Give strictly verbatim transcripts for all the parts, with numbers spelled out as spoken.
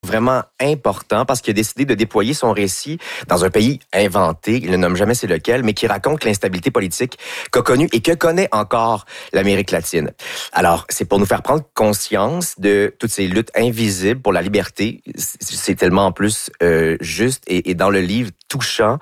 vraiment important parce qu'il a décidé de déployer son récit dans un pays inventé, il ne nomme jamais c'est lequel, mais qui raconte l'instabilité politique qu'a connue et que connaît encore l'Amérique latine. Alors, c'est pour nous faire prendre conscience de toutes ces luttes invisibles pour la liberté. C'est tellement en plus euh, juste et, et dans le livre touchant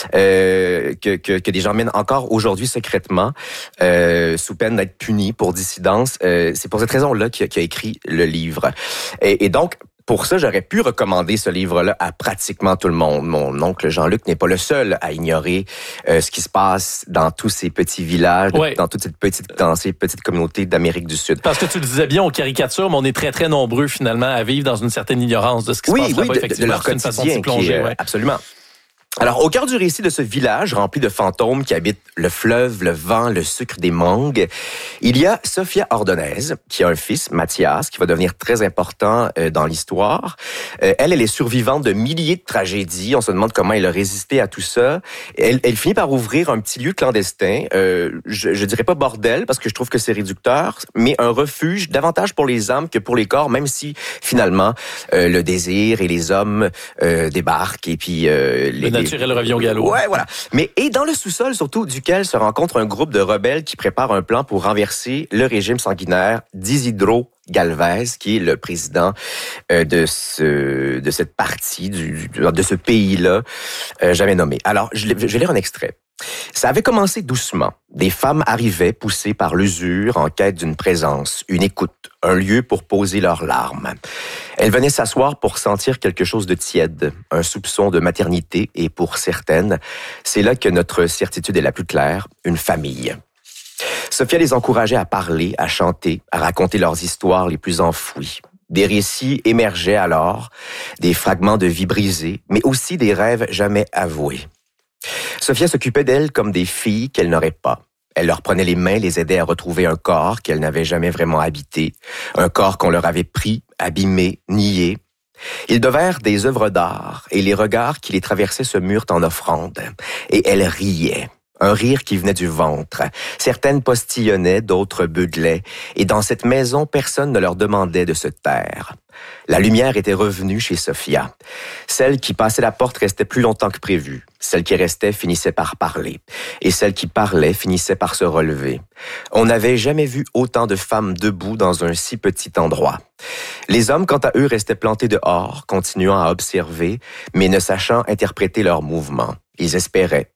euh, que, que, que des gens mènent encore aujourd'hui secrètement euh, sous peine d'être punis pour dissidence. Euh, c'est pour cette raison-là qu'il a, qu'il a écrit le livre. Et, et donc, pour ça, j'aurais pu recommander ce livre-là à pratiquement tout le monde. Mon oncle Jean-Luc n'est pas le seul à ignorer euh, ce qui se passe dans tous ces petits villages, ouais. dans toute cette petite, dans ces petites communautés d'Amérique du Sud. Parce que tu le disais bien, on caricature, mais on est très, très nombreux finalement à vivre dans une certaine ignorance de ce qui oui, se passe oui, là-bas. Oui, effectivement, de leur c'est une façon de s'y quotidien, plonger. qui est, ouais. Absolument. Alors, au cœur du récit de ce village rempli de fantômes qui habitent le fleuve, le vent, le sucre des mangues, il y a Sofia Ordonez, qui a un fils, Mathias, qui va devenir très important euh, dans l'histoire. Euh, elle, elle est survivante de milliers de tragédies. On se demande comment elle a résisté à tout ça. Elle, elle finit par ouvrir un petit lieu clandestin. Euh, je, je dirais pas bordel, parce que je trouve que c'est réducteur, mais un refuge davantage pour les âmes que pour les corps, même si, finalement, euh, le désir et les hommes euh, débarquent et puis... Euh, les, naturel revient au galop. Ouais, voilà. Mais et dans le sous-sol, surtout, duquel se rencontre un groupe de rebelles qui prépare un plan pour renverser le régime sanguinaire d'Isidro Galvez, qui est le président euh, de ce de cette partie du, de ce pays-là, euh, jamais nommé. Alors, je, je vais lire un extrait. Ça avait commencé doucement. Des femmes arrivaient, poussées par l'usure, en quête d'une présence, une écoute, un lieu pour poser leurs larmes. Elles venaient s'asseoir pour sentir quelque chose de tiède, un soupçon de maternité, et pour certaines, c'est là que notre certitude est la plus claire, une famille. Sophia les encourageait à parler, à chanter, à raconter leurs histoires les plus enfouies. Des récits émergeaient alors, des fragments de vie brisés, mais aussi des rêves jamais avoués. Sophia s'occupait d'elles comme des filles qu'elle n'aurait pas. Elle leur prenait les mains, les aidait à retrouver un corps qu'elles n'avaient jamais vraiment habité, un corps qu'on leur avait pris, abîmé, nié. Ils devinrent des œuvres d'art, et les regards qui les traversaient se murent en offrande. Et elles riaient. Un rire qui venait du ventre. Certaines postillonnaient, d'autres beuglaient. Et dans cette maison, personne ne leur demandait de se taire. La lumière était revenue chez Sophia. Celle qui passait la porte restait plus longtemps que prévu. Celle qui restait finissait par parler. Et celle qui parlait finissait par se relever. On n'avait jamais vu autant de femmes debout dans un si petit endroit. Les hommes, quant à eux, restaient plantés dehors, continuant à observer, mais ne sachant interpréter leurs mouvements. Ils espéraient.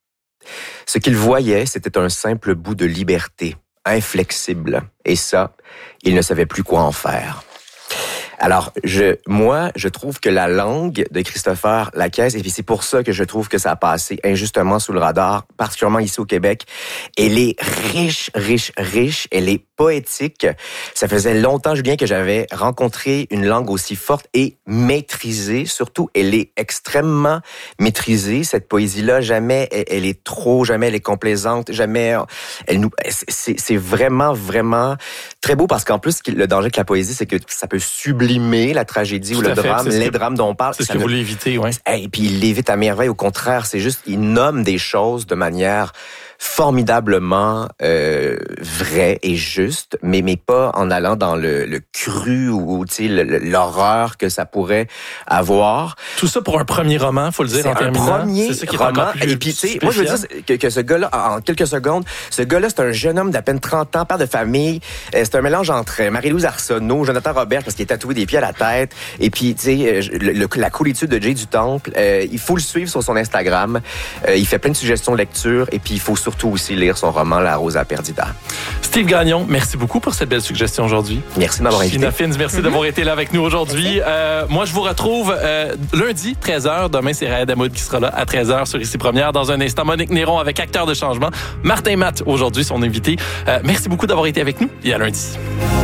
Ce qu'ils voyaient, c'était un simple bout de liberté, inflexible. Et ça, ils ne savaient plus quoi en faire. Alors, je, moi, je trouve que la langue de Christopher Lacaisse, et puis c'est pour ça que je trouve que ça a passé injustement sous le radar, particulièrement ici au Québec, elle est riche, riche, riche, elle est poétique. Ça faisait longtemps, Julien, que j'avais rencontré une langue aussi forte et maîtrisée. Surtout, elle est extrêmement maîtrisée, cette poésie-là. Jamais elle, elle est trop, jamais elle est complaisante, jamais elle nous... C'est, c'est vraiment, vraiment très beau parce qu'en plus, le danger de la poésie, c'est que ça peut sublimer la tragédie Tout ou le fait, drame, les que, drames dont on parle. C'est ce que vous voulez éviter, oui. Et puis, il l'évite à merveille. Au contraire, c'est juste, il nomme des choses de manière formidablement euh, vrai et juste, mais mais pas en allant dans le, le cru ou tu sais l'horreur que ça pourrait avoir. Tout ça pour un premier roman, faut le dire c'est en terminant. C'est un premier c'est ça qui est roman. Plus et puis tu sais, moi je veux dire que, que ce gars-là, en quelques secondes, ce gars-là c'est un jeune homme d'à peine trente ans, père de famille. C'est un mélange entre Marie-Louise Arsenault, Jonathan Robert parce qu'il est tatoué des pieds à la tête, et puis tu sais le, le, la coolitude de Jay du Temple. Euh, il faut le suivre sur son Instagram. Euh, il fait plein de suggestions de lecture, et puis il faut surtout aussi lire son roman La Rosa Perdida. Steve Gagnon, merci beaucoup pour cette belle suggestion aujourd'hui. Merci de m'avoir invité. Fina Fins, merci mm-hmm. d'avoir été là avec nous aujourd'hui. Euh, moi, je vous retrouve euh, lundi, treize heures. Demain, c'est Raed Hamoud qui sera là à treize heures sur Ici Première. Dans un instant, Monique Néron avec Acteur de changement. Martin Matt, aujourd'hui, son invité. Euh, merci beaucoup d'avoir été avec nous et à lundi.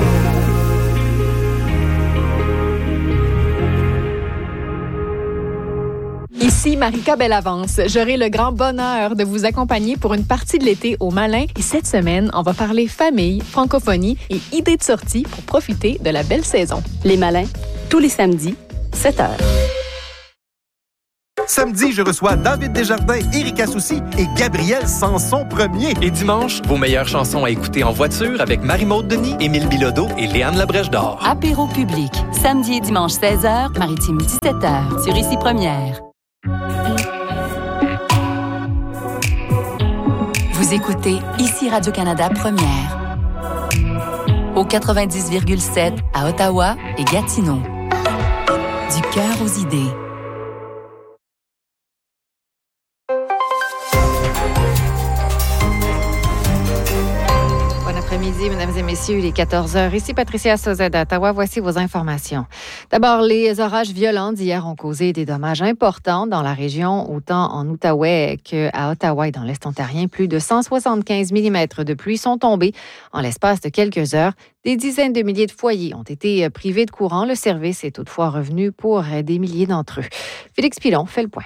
Ici Marika Bellavance. J'aurai le grand bonheur de vous accompagner pour une partie de l'été au Malin. Et cette semaine, on va parler famille, francophonie et idées de sortie pour profiter de la belle saison. Les Malins, tous les samedis, sept heures. Samedi, je reçois David Desjardins, Éric Assouci et Gabriel Sanson-Premier. Et dimanche, vos meilleures chansons à écouter en voiture avec Marie-Maude Denis, Émile Bilodeau et Léane Labrèche d'Or. Apéro public, samedi et dimanche seize heures, Maritime dix-sept heures, sur Ici Première. Vous écoutez Ici Radio-Canada Première. Au quatre-vingt-dix virgule sept à Ottawa et Gatineau. Du cœur aux idées. Après-midi, mesdames et messieurs, il est quatorze heures. Ici Patricia Sauza d'Ottawa. Voici vos informations. D'abord, les orages violents d'hier ont causé des dommages importants dans la région, autant en Outaouais qu'à Ottawa et dans l'Est ontarien. Plus de cent soixante-quinze millimètres de pluie sont tombés en l'espace de quelques heures. Des dizaines de milliers de foyers ont été privés de courant. Le service est toutefois revenu pour des milliers d'entre eux. Félix Pilon fait le point.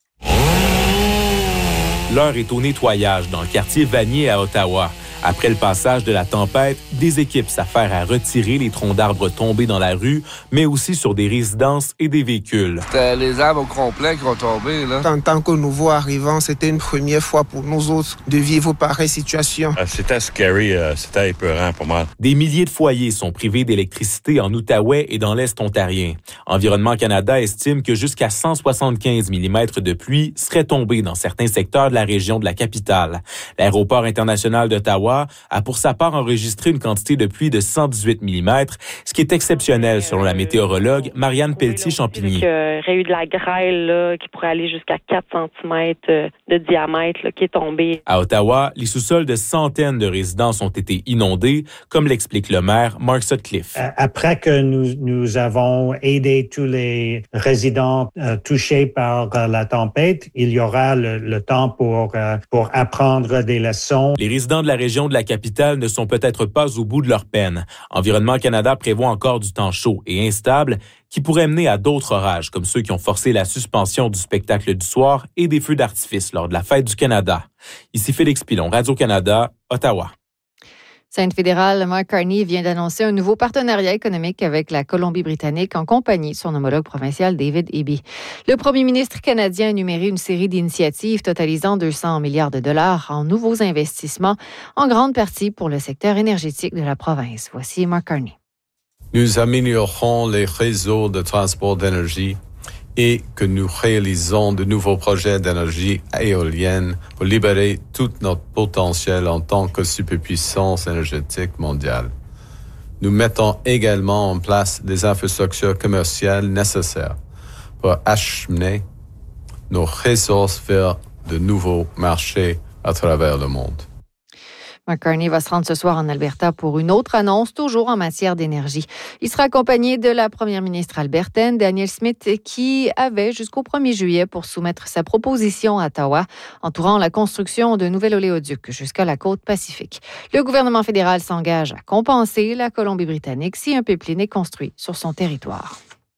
L'heure est au nettoyage dans le quartier Vanier à Ottawa. Après le passage de la tempête, des équipes s'affairent à retirer les troncs d'arbres tombés dans la rue, mais aussi sur des résidences et des véhicules. C'était les arbres au complet qui ont tombé, là. En tant que nouveau arrivant, c'était une première fois pour nous autres de vivre pareille situation. Euh, c'était scary, euh, c'était épeurant pour moi. Des milliers de foyers sont privés d'électricité en Outaouais et dans l'Est ontarien. Environnement Canada estime que jusqu'à cent soixante-quinze millimètres de pluie seraient tombés dans certains secteurs de la région de la capitale. L'aéroport international d'Ottawa a pour sa part enregistré une quantité de pluie de cent dix-huit millimètres, ce qui est exceptionnel selon la météorologue Marianne Pelletier-Champigny. Il y aurait eu de la grêle là, qui pourrait aller jusqu'à quatre centimètres de diamètre là, qui est tombée. À Ottawa, les sous-sols de centaines de résidences ont été inondés, comme l'explique le maire Mark Sutcliffe. Après que nous, nous avons aidé tous les résidents euh, touchés par euh, la tempête, il y aura le, le temps pour, euh, pour apprendre des leçons. Les résidents de la région de la capitale ne sont peut-être pas au bout de leur peine. Environnement Canada prévoit encore du temps chaud et instable qui pourrait mener à d'autres orages, comme ceux qui ont forcé la suspension du spectacle du soir et des feux d'artifice lors de la Fête du Canada. Ici Félix Pilon, Radio-Canada, Ottawa. Scène fédérale, Mark Carney vient d'annoncer un nouveau partenariat économique avec la Colombie-Britannique en compagnie de son homologue provincial David Eby. Le premier ministre canadien a énuméré une série d'initiatives totalisant deux cents milliards de dollars en nouveaux investissements, en grande partie pour le secteur énergétique de la province. Voici Mark Carney. Nous améliorerons les réseaux de transport d'énergie et que nous réalisons de nouveaux projets d'énergie éolienne pour libérer tout notre potentiel en tant que superpuissance énergétique mondiale. Nous mettons également en place des infrastructures commerciales nécessaires pour acheminer nos ressources vers de nouveaux marchés à travers le monde. Mark Carney va se rendre ce soir en Alberta pour une autre annonce, toujours en matière d'énergie. Il sera accompagné de la première ministre albertaine, Danielle Smith, qui avait jusqu'au premier juillet pour soumettre sa proposition à Ottawa, entourant la construction d'un nouvel oléoduc jusqu'à la côte Pacifique. Le gouvernement fédéral s'engage à compenser la Colombie-Britannique si un pipeline est construit sur son territoire.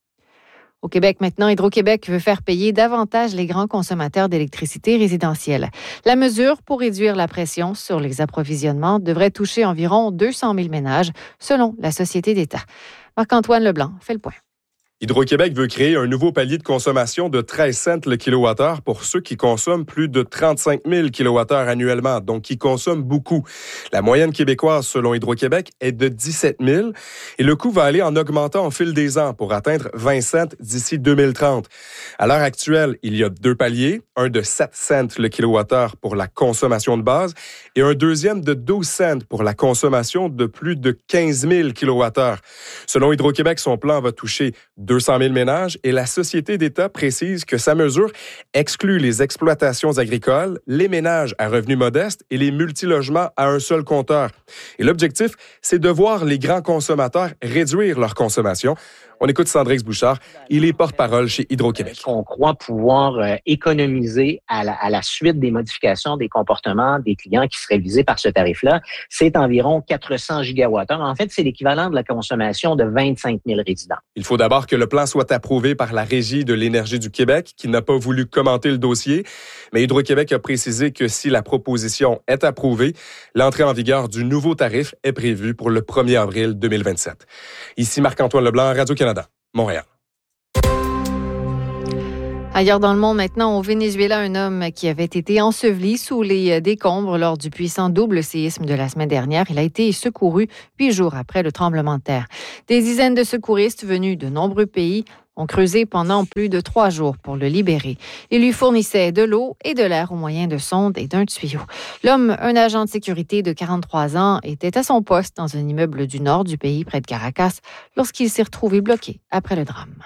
Au Québec, maintenant, Hydro-Québec veut faire payer davantage les grands consommateurs d'électricité résidentielle. La mesure pour réduire la pression sur les approvisionnements devrait toucher environ deux cent mille ménages, selon la Société d'État. Marc-Antoine Leblanc fait le point. Hydro-Québec veut créer un nouveau palier de consommation de treize cents le kilowattheure pour ceux qui consomment plus de trente-cinq mille kilowattheures annuellement, donc qui consomment beaucoup. La moyenne québécoise, selon Hydro-Québec, est de dix-sept mille et le coût va aller en augmentant au fil des ans pour atteindre vingt cents d'ici deux mille trente. À l'heure actuelle, il y a deux paliers, un de sept cents le kilowattheure pour la consommation de base et un deuxième de douze cents pour la consommation de plus de quinze mille kilowattheures. Selon Hydro-Québec, son plan va toucher deux cent mille ménages et la Société d'État précise que sa mesure exclut les exploitations agricoles, les ménages à revenus modestes et les multilogements à un seul compteur. Et l'objectif, c'est de voir les grands consommateurs réduire leur consommation. On écoute Sandrix Bouchard, il est porte-parole chez Hydro-Québec. On croit pouvoir euh, économiser à la, à la suite des modifications des comportements des clients qui seraient visés par ce tarif-là. C'est environ quatre cents gigawattheures. En fait, c'est l'équivalent de la consommation de vingt-cinq mille résidents. Il faut d'abord que le plan soit approuvé par la Régie de l'énergie du Québec, qui n'a pas voulu commenter le dossier. Mais Hydro-Québec a précisé que si la proposition est approuvée, l'entrée en vigueur du nouveau tarif est prévue pour le premier avril deux mille vingt-sept. Ici Marc-Antoine Leblanc, Radio-Canada, Montréal. Ailleurs dans le monde, maintenant, au Venezuela, un homme qui avait été enseveli sous les décombres lors du puissant double séisme de la semaine dernière. Il a été secouru huit jours après le tremblement de terre. Des dizaines de secouristes venus de nombreux pays ont creusé pendant plus de trois jours pour le libérer. Ils lui fournissaient de l'eau et de l'air au moyen de sondes et d'un tuyau. L'homme, un agent de sécurité de quarante-trois ans, était à son poste dans un immeuble du nord du pays, près de Caracas, lorsqu'il s'est retrouvé bloqué après le drame.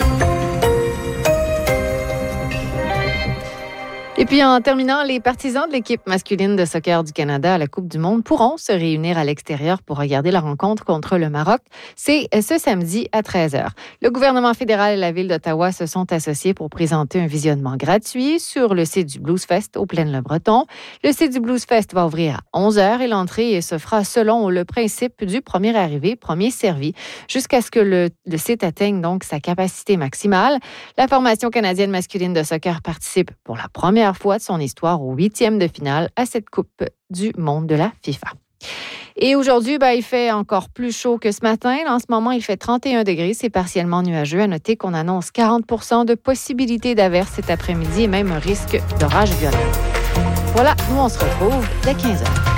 Et puis, en terminant, les partisans de l'équipe masculine de soccer du Canada à la Coupe du monde pourront se réunir à l'extérieur pour regarder la rencontre contre le Maroc. C'est ce samedi à treize heures. Le gouvernement fédéral et la ville d'Ottawa se sont associés pour présenter un visionnement gratuit sur le site du Blues Fest au Plaine-le-Breton. Le site du Blues Fest va ouvrir à onze heures et l'entrée se fera selon le principe du premier arrivé, premier servi, jusqu'à ce que le, le site atteigne donc sa capacité maximale. La formation canadienne masculine de soccer participe pour la première fois de son histoire au huitième de finale à cette Coupe du monde de la FIFA. Et aujourd'hui, ben, il fait encore plus chaud que ce matin. En ce moment, il fait trente et un degrés. C'est partiellement nuageux. À noter qu'on annonce quarante pour cent de possibilité d'averse cet après-midi et même un risque d'orage violent. Voilà, nous on se retrouve dès quinze heures.